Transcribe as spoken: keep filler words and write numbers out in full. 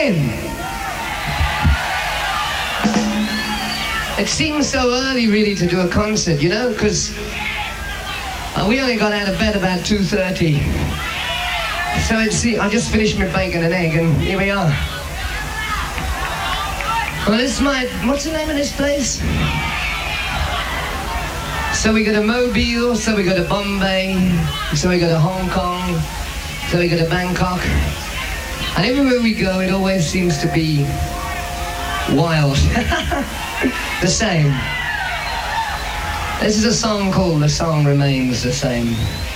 again. It seems so early really to do a concert, you know, because uh, we only got out of bed about two thirty. So it's, I just finished my bacon and egg and here we are. Well, this is my, what's the name of this place? So we go to Mobile, so we go to Bombay, so we go to Hong Kong, so we go to Bangkok. And everywhere we go, it always seems to be wild. The same. This is a song called The Song Remains the Same.